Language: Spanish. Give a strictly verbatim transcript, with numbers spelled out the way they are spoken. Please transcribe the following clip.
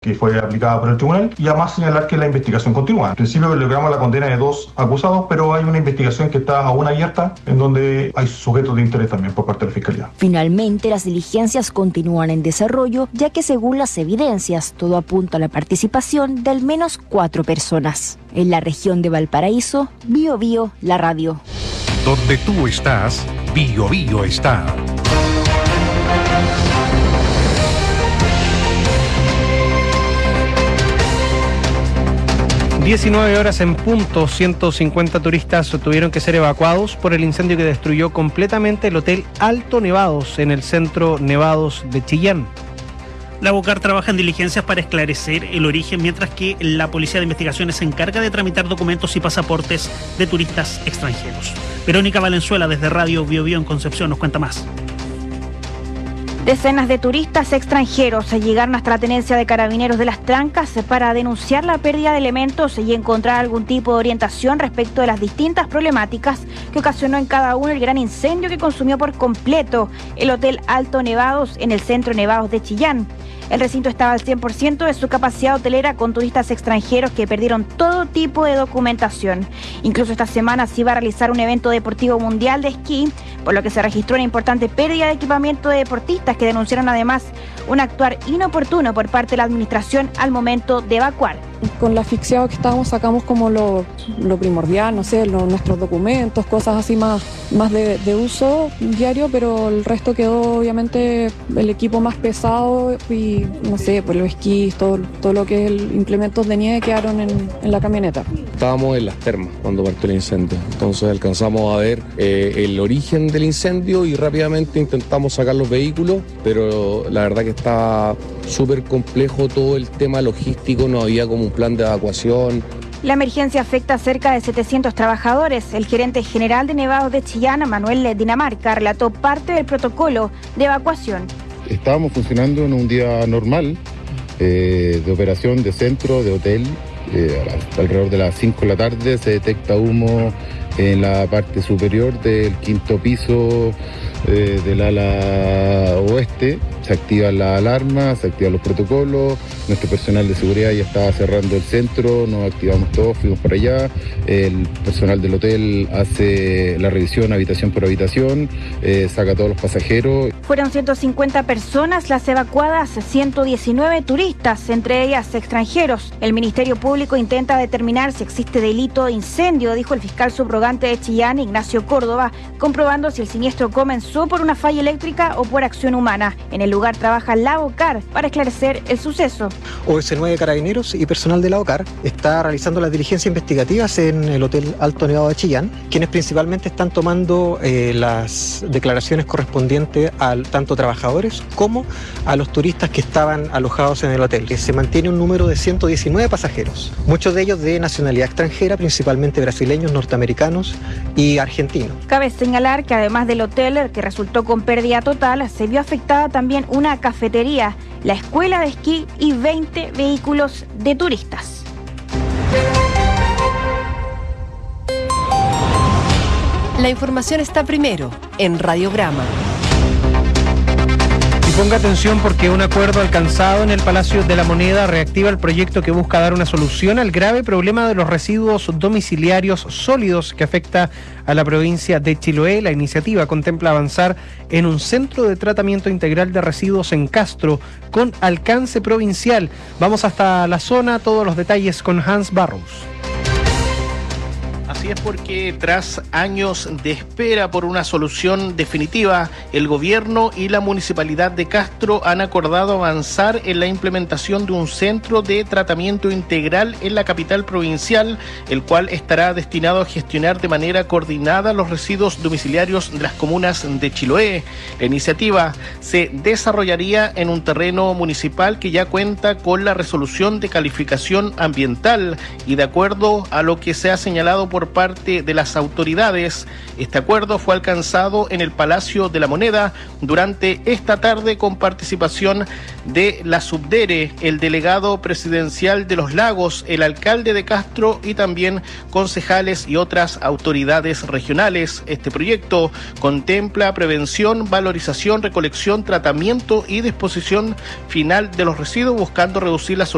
que fue aplicada por el tribunal, y además señalar que la investigación continúa. En principio logramos la condena de dos acusados, pero hay una investigación que está aún abierta, en donde hay sujetos de interés también por parte de la Fiscalía. Finalmente, las diligencias continúan en desarrollo, ya que según las evidencias, todo apunta a la participación de al menos cuatro personas. En la región de Valparaíso, Bio Bio, la radio. Donde tú estás, Bio Bio está. diecinueve horas en punto, ciento cincuenta turistas tuvieron que ser evacuados por el incendio que destruyó completamente el Hotel Alto Nevados en el centro Nevados de Chillán. La BOCAR trabaja en diligencias para esclarecer el origen, mientras que la Policía de Investigaciones se encarga de tramitar documentos y pasaportes de turistas extranjeros. Verónica Valenzuela, desde Radio Bio Bio en Concepción, nos cuenta más. Decenas de turistas extranjeros llegaron hasta la tenencia de Carabineros de Las Trancas para denunciar la pérdida de elementos y encontrar algún tipo de orientación respecto de las distintas problemáticas que ocasionó en cada uno el gran incendio que consumió por completo el Hotel Alto Nevados en el centro Nevados de Chillán. El recinto estaba al cien por ciento de su capacidad hotelera, con turistas extranjeros que perdieron todo tipo de documentación. Incluso esta semana se iba a realizar un evento deportivo mundial de esquí, por lo que se registró una importante pérdida de equipamiento de deportistas que denunciaron además un actuar inoportuno por parte de la administración al momento de evacuar. Con lo asfixiado que estábamos sacamos como lo, lo primordial, no sé, lo, nuestros documentos, cosas así más, más de, de uso diario, pero el resto quedó obviamente el equipo más pesado y no sé, pues los esquís, todo, todo lo que es el, implementos de nieve quedaron en, en la camioneta. Estábamos en las termas cuando partió el incendio, entonces alcanzamos a ver eh, el origen del incendio y rápidamente intentamos sacar los vehículos, pero la verdad que estaba súper complejo todo el tema logístico, no había como un plan de evacuación. La emergencia afecta a cerca de setecientos trabajadores. El gerente general de Nevados de Chillán, Manuel Dinamarca, relató parte del protocolo de evacuación. Estábamos funcionando en un día normal eh, de operación de centro, de hotel. Eh, alrededor de las cinco de la tarde se detecta humo en la parte superior del quinto piso eh, del ala oeste. Se activan las alarmas, se activan los protocolos, nuestro personal de seguridad ya estaba cerrando el centro, nos activamos todos, fuimos para allá, el personal del hotel hace la revisión habitación por habitación, eh, saca a todos los pasajeros. Fueron ciento cincuenta personas las evacuadas, ciento diecinueve turistas, entre ellas extranjeros. El Ministerio Público intenta determinar si existe delito de incendio, dijo el fiscal subrogante de Chillán, Ignacio Córdoba, comprobando si el siniestro comenzó por una falla eléctrica o por acción humana. En el lugar trabaja la BOCAR para esclarecer el suceso. O S nueve Carabineros y personal de la BOCAR está realizando las diligencias investigativas en el Hotel Alto Nevado de Chillán, quienes principalmente están tomando eh, las declaraciones correspondientes a tanto trabajadores como a los turistas que estaban alojados en el hotel. Se mantiene un número de ciento diecinueve pasajeros, muchos de ellos de nacionalidad extranjera, principalmente brasileños, norteamericanos y argentinos. Cabe señalar que además del hotel, que resultó con pérdida total, se vio afectada también una cafetería, la escuela de esquí y veinte vehículos de turistas. La información está primero en Radiograma. Y ponga atención porque un acuerdo alcanzado en el Palacio de la Moneda reactiva el proyecto que busca dar una solución al grave problema de los residuos domiciliarios sólidos que afecta a la provincia de Chiloé. La iniciativa contempla avanzar en un centro de tratamiento integral de residuos en Castro con alcance provincial. Vamos hasta la zona, todos los detalles con Hans Barros. Así es, porque tras años de espera por una solución definitiva, el gobierno y la municipalidad de Castro han acordado avanzar en la implementación de un centro de tratamiento integral en la capital provincial, el cual estará destinado a gestionar de manera coordinada los residuos domiciliarios de las comunas de Chiloé. La iniciativa se desarrollaría en un terreno municipal que ya cuenta con la resolución de calificación ambiental y, de acuerdo a lo que se ha señalado por por parte de las autoridades, este acuerdo fue alcanzado en el Palacio de la Moneda durante esta tarde con participación de la Subdere, el delegado presidencial de Los Lagos, el alcalde de Castro y también concejales y otras autoridades regionales. Este proyecto contempla prevención, valorización, recolección, tratamiento y disposición final de los residuos, buscando reducir la